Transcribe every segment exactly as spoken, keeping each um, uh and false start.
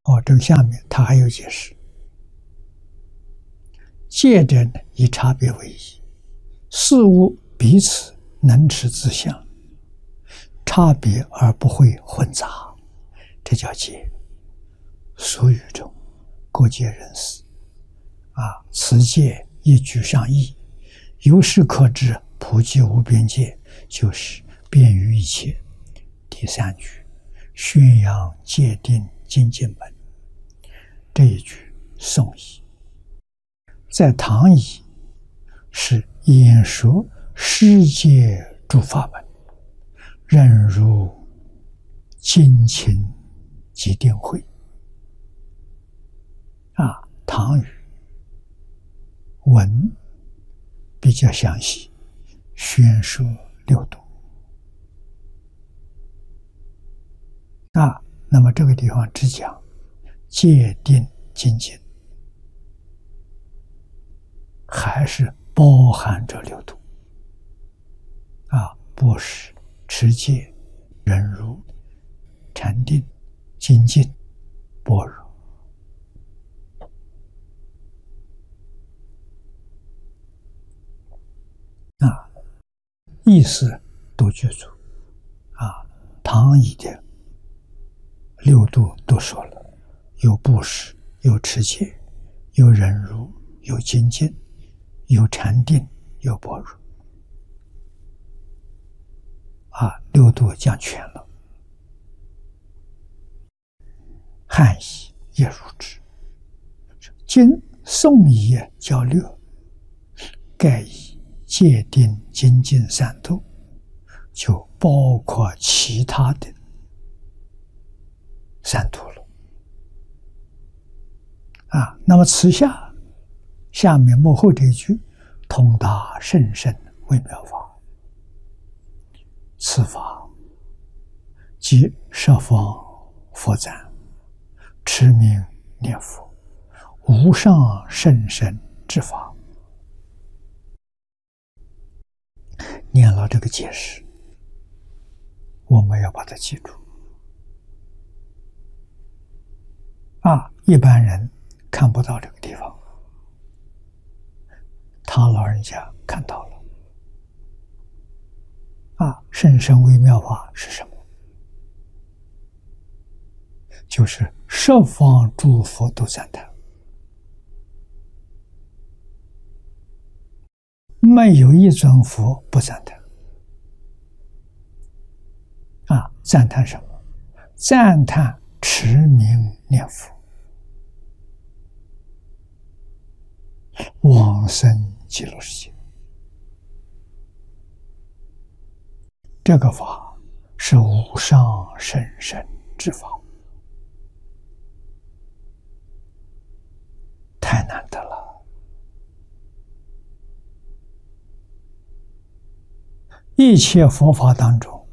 哦，这个下面他还有解释：戒者呢，以差别为义，事物彼此能持自相，差别而不会混杂，这叫戒。俗语中，各界人士啊，此戒一举上义，由是可知普济无边界，就是便于一切。第三句，宣扬戒定精进门，这一句宋义，在唐义是演说世界诸法门，任如精勤及定慧。啊，唐语文比较详细，宣说六度。啊，那么这个地方只讲戒定精进，还是包含着六度。啊，布施、持戒、忍辱、禅定、精进、般若。啊，意思都具足。啊，唐义的六度都说了，有布施，有持戒，有忍辱，有精进，有禅定，有般若。啊，六度讲全了。汉译也如之。今宋译较略，盖以戒定精进三度，就包括其他的三度了。啊，那么此下下面幕后这一句，通达甚深微妙法，此法即十方佛赞，持名念佛，无上甚深之法。念了这个解释，我们要把它记住。啊，一般人看不到这个地方，他老人家看到了。啊，甚深微妙法是什么？就是十方诸佛都赞叹，没有一尊佛不赞叹。啊，赞叹什么？赞叹持名念佛，往生极乐世界。这个法是无上甚深之法，太难得了。一切佛法当中，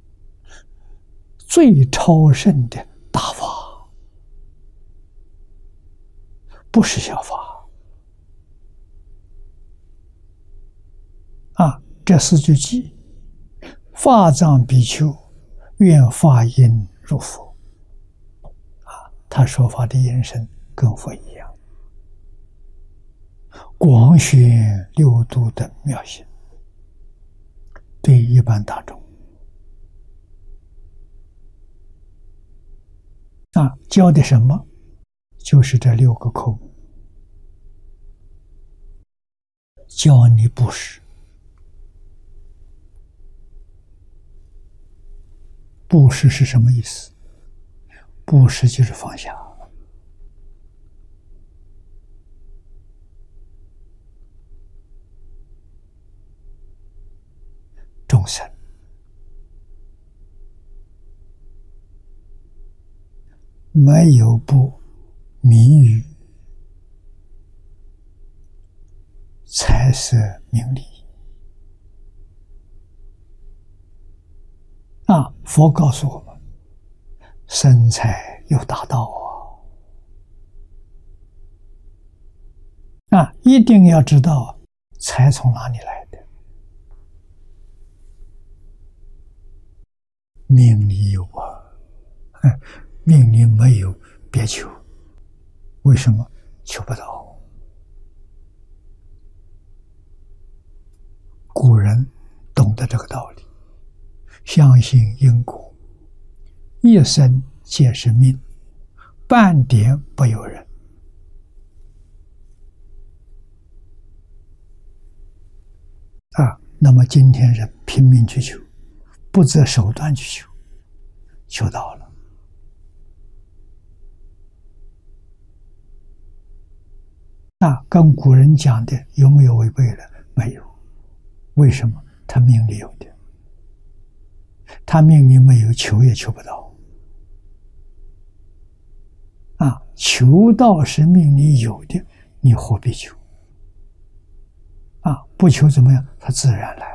最超胜的大法，不是小法。啊，这四句偈：法藏比丘愿法音入佛。啊，他说法的音声跟佛一样，广宣六度的妙行，对一般大众啊，教的什么？就是这六个科目，教你布施。布施是什么意思？布施就是放下。众生没有不迷于财色名利。啊，佛告诉我们，生财有大道啊！啊，一定要知道财从哪里来的。命里有啊，命里没有别求。为什么？求不到。古人懂得这个道理，相信因果，一生皆是命，半点不由人。啊，那么今天人拼命去求，不择手段去求，求到了。那跟古人讲的有没有违背了？没有。为什么？他命里有的，他命里没有，求也求不到。啊，求到是命里有的，你何必求？啊，不求怎么样？他自然来。